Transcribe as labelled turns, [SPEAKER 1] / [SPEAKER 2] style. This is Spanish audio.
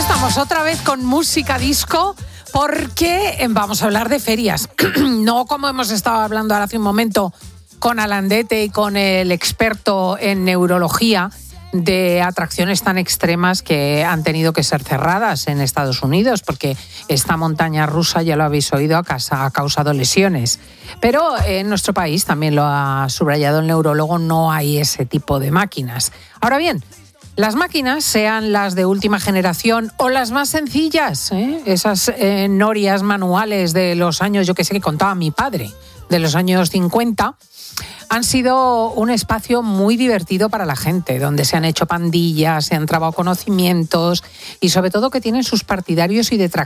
[SPEAKER 1] estamos otra vez con música disco porque vamos a hablar de ferias. No como hemos estado hablando ahora hace un momento con Alandete y con el experto en neurología de atracciones tan extremas que han tenido que ser cerradas en Estados Unidos porque esta montaña rusa, ya lo habéis oído, ha causado lesiones. Pero en nuestro país, también lo ha subrayado el neurólogo, no hay ese tipo de máquinas. Ahora bien, las máquinas, sean las de última generación o las más sencillas, esas norias manuales de los años, yo que sé, que contaba mi padre, de los años 50, han sido un espacio muy divertido para la gente, donde se han hecho pandillas, se han trabado conocimientos y sobre todo que tienen sus partidarios y detractores.